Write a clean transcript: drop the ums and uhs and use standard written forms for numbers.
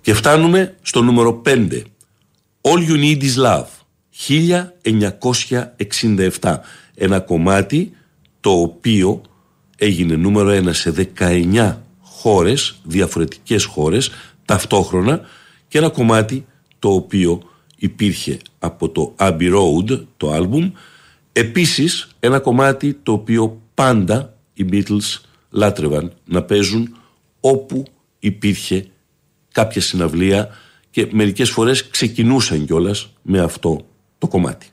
Και φτάνουμε στο νούμερο 5. All You Need Is Love, 1967. Ένα κομμάτι το οποίο έγινε νούμερο 1 σε 19 χώρες, διαφορετικές χώρες, ταυτόχρονα, και ένα κομμάτι το οποίο υπήρχε από το Abbey Road, το άλμπουμ. Επίσης ένα κομμάτι το οποίο πάντα οι Beatles λάτρευαν να παίζουν όπου υπήρχε κάποια συναυλία, και μερικές φορές ξεκινούσαν κιόλας με αυτό το κομμάτι.